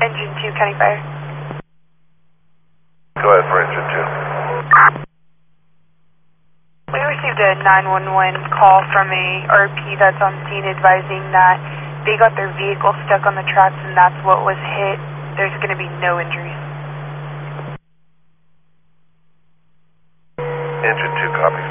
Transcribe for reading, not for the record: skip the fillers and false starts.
Engine 2, County Fire. Go ahead for engine 2. We received a 911 call from a RP that's on scene advising that they got their vehicle stuck on the tracks and that's what was hit. There's going to be no injuries. Engine 2, copy.